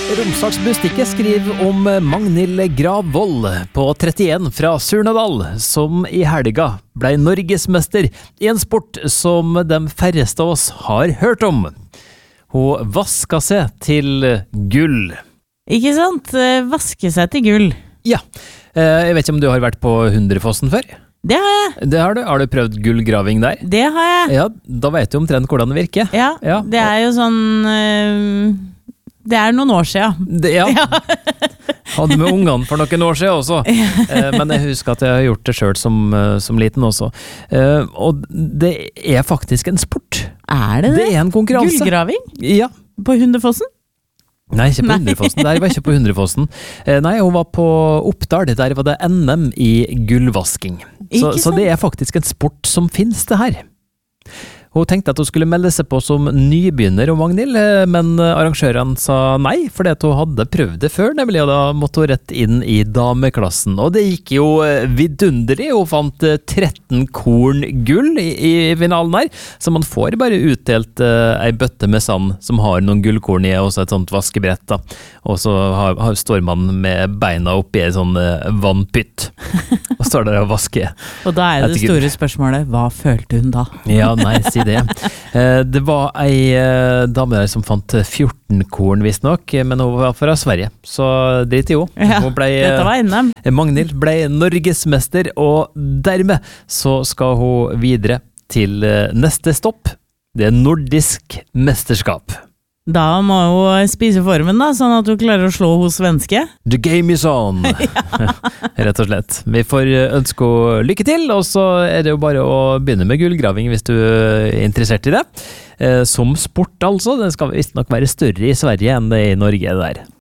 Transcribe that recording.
Romsdalsbustikket skriver om Magnhild Gravvoll på 31 fra Surnadal, som I helga ble norgesmester I en sport som de færreste av oss har hørt om. Hun vasket seg til gull. Ikke sant? Vaske seg til gull. Ja, jeg vet ikke om du har vært på Hundrefossen før? Det har jeg. Det har du. Har du prøvd gullgraving der? Det har jeg. Ja, da vet du omtrent hvordan det virker. Ja, det jo sånn... Det noen år siden. Ja. Hadde med ungene for noen år siden også. Men jeg husker at jeg har gjort det selv som liten også. Og det faktisk en sport. Det? Det en konkurranse. Gullgraving? Ja. På Hundefossen? Nei, ikke på Hundrefossen. Der var ikke på Hundrefossen. Nei, hun var på Oppdal. Der var det NM I gullvasking. Så det faktisk en sport som finnes det her. Hun tenkte at hun skulle melde seg på som nybegynner om Magnhild, men arrangørene sa nei, fordi at hun hadde prøvd det før, nemlig, og da måtte hun rett inn I dameklassen. Og det gikk jo vidunderlig. Hun fant 13 korn gull I finalen her, så man får bare utdelt en bøtte med sand som har noen gullkorn I, og så et sånt vaskebrett da. Og så står man med beina oppi en sånn vannpytt, og står der og vasker. Og da det store spørsmålet, hva følte hun da? Ja, nei, si det. Det var ei dame der som fant 14 korn visst nok, men hun var fra Sverige, så drit I henne. Ja, dette var NM. Magnhild ble norgesmester, og dermed så skal hun videre til neste stopp. Det nordisk mesterskap. Da må hun spise formen da, sånn at hun klarer å slå hos svenske. The game is on! Rett og slett. Vi får ønske henne lykke til, og så det jo bare å begynne med gullgraving hvis du interessert I det. Som sport altså, den skal visst nok være større I Sverige enn det I Norge der.